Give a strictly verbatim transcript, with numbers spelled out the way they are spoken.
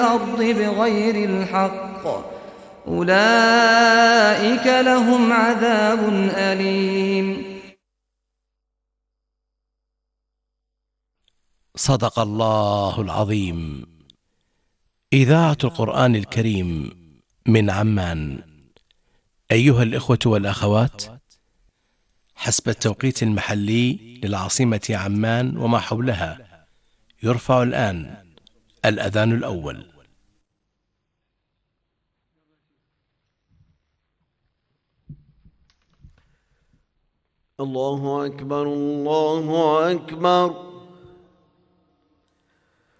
الأرض بغير الحق أولئك لهم عذاب أليم. صدق الله العظيم. إذاعة القرآن الكريم من عمان. أيها الإخوة والأخوات، حسب التوقيت المحلي للعاصمة عمان وما حولها، يرفع الآن الأذان الأول. الله أكبر الله أكبر.